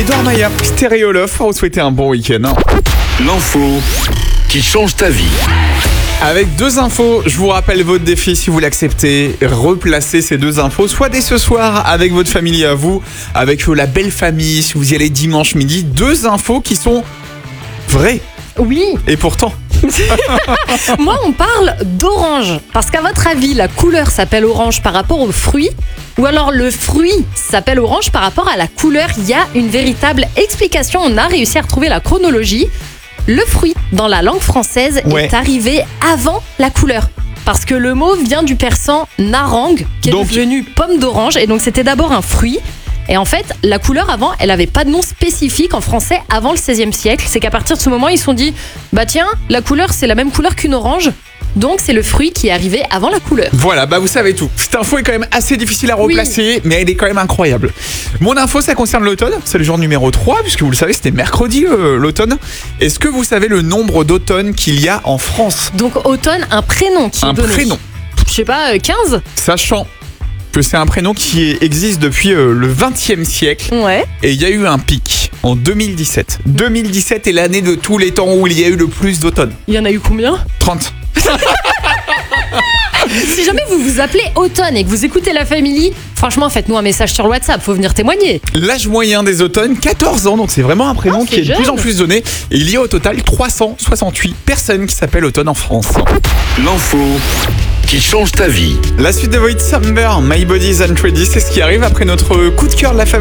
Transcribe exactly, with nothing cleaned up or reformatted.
Edouard Maya, Stéréo Love, pour vous souhaiter un bon week-end. L'info qui change ta vie. Avec deux infos, je vous rappelle votre défi si vous l'acceptez. Replacez ces deux infos, soit dès ce soir avec votre famille à vous, avec la belle famille, si vous y allez dimanche midi. Deux infos qui sont vraies. Oui. Et pourtant. Moi, on parle d'orange. Parce qu'à votre avis, la couleur s'appelle orange par rapport au fruit, ou alors le fruit s'appelle orange par rapport à la couleur? Il y a une véritable explication. On a réussi à retrouver la chronologie. Le fruit, dans la langue française, ouais. est arrivé avant la couleur. Parce que le mot vient du persan narang, qui est donc devenu pomme d'orange. Et donc, c'était d'abord un fruit. Et en fait, la couleur avant, elle n'avait pas de nom spécifique en français avant le seizième siècle. C'est qu'à partir de ce moment, ils se sont dit, bah tiens, la couleur, c'est la même couleur qu'une orange. Donc, c'est le fruit qui est arrivé avant la couleur. Voilà, bah vous savez tout. Cette info est quand même assez difficile à replacer, oui. mais elle est quand même incroyable. Mon info, ça concerne l'automne. C'est le jour numéro trois, puisque vous le savez, c'était mercredi euh, l'automne. Est-ce que vous savez le nombre d'automnes qu'il y a en France? Donc, automne, un prénom qui Un est donné. prénom. Je sais pas, quinze? Sachant que c'est un prénom qui existe depuis euh, le vingtième siècle. Ouais. Et il y a eu un pic en deux mille dix-sept. deux mille dix-sept est l'année de tous les temps où il y a eu le plus d'automne. Il y en a eu combien? trente. Si jamais vous vous appelez Automne et que vous écoutez La Family, franchement, faites-nous un message sur WhatsApp, faut venir témoigner. L'âge moyen des automnes, quatorze ans, donc c'est vraiment un prénom oh, qui est jeune. de plus en plus donné. Et il y a au total trois cent soixante-huit personnes qui s'appellent Automne en France. L'info qui change ta vie. La suite de Void Summer, My Body's Unready, c'est ce qui arrive après notre coup de cœur de la famille.